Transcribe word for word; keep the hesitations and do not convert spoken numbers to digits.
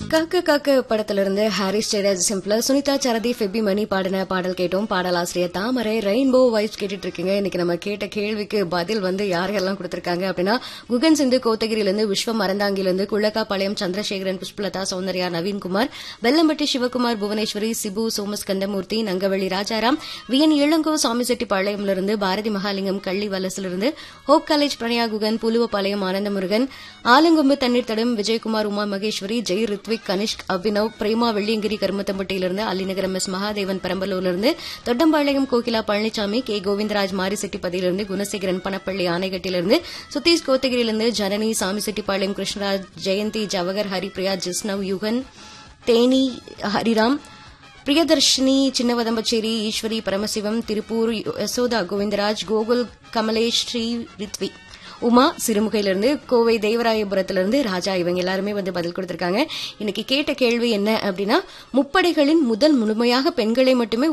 காக்க காக்க படத்துல இருந்து ஹாரிஸ் ஜெயராஜ் சிம்பிளா சுனிதா சரதி ஃபெபி மணி பாடின பாடல் கேட்டோம். பாடலாசிரியர் தாமரை ரெயின்போ வைப்ஸ் கேட்டுட்டு இருக்கீங்க. இன்னைக்கு நம்ம கேட்ட கேள்விக்கு பதில் வந்து யாரெல்லாம் கொடுத்திருக்காங்க அப்படின்னா, குகன் சிந்து கோத்தகிரியிலிருந்து, விஸ்வம் அறந்தாங்கிலிருந்து, குள்ளக்காப்பாளையம் சந்திரசேகரன், புஷ்பலதா, சௌந்தர்யா, நவீன்குமார், வெல்லம்பட்டி சிவகுமார், புவனேஸ்வரி, சிபு, சோமஸ் கந்தமூர்த்தி, நங்கவள்ளி ராஜாராம், வி என் இளங்கோ, சாமிசெட்டிப்பாளையமிலிருந்து, பாரதி மகாலிங்கம், கள்ளி வலசிலிருந்து, ஹோப் காலேஜ் பிரணயா குகன், புலுவப்பாளையம் ஆனந்தமுருகன், ஆலங்கொம்பு தண்ணீர் தடம், விஜயகுமார், உமா மகேஸ்வரி, ஜெய் ரித்விக், கனிஷ்க், அபினவ், பிரேமா வெள்ளியங்கிரி கருமத்தம்பட்டியிலிருந்து, அள்ளிநகரம் எஸ் மகாதேவன் பெரம்பலூரிலிருந்து, தொட்டம்பாளையம் கோகிலா பழனிசாமி, கே கோவிந்தராஜ் மாரிசெட்டிப்பதியிலிருந்து, குணசேகரன் பணப்பள்ளி ஆனைகட்டிலிருந்து, சுதீஷ் கோத்தகிரியிலிருந்து, ஜனனி, சாமிசெட்டிப்பாளையம் கிருஷ்ணராஜ், ஜெயந்தி, ஜவஹர், ஹரிப்ரியா, ஜிஸ்னவ், யுகன், தேனி, ஹரிராம், பிரியதர்ஷினி, சின்னவதம்பச்சேரி, ஈஸ்வரி, பரமசிவம், திருப்பூர், யசோதா, கோவிந்தராஜ், கோகுல், கமலேஷ், ஸ்ரீ ரித்வி, உமா, சிறுமுகையிலிருந்து, கோவை தேவராயபுரத்திலிருந்து ராஜா, இவங்க எல்லாருமே வந்து பதில் கொடுத்திருக்காங்க. இன்னைக்கு கேட்ட கேள்வி என்ன அப்படின்னா, முப்படைகளின் முதல் முழுமையாக பெண்களை மட்டுமே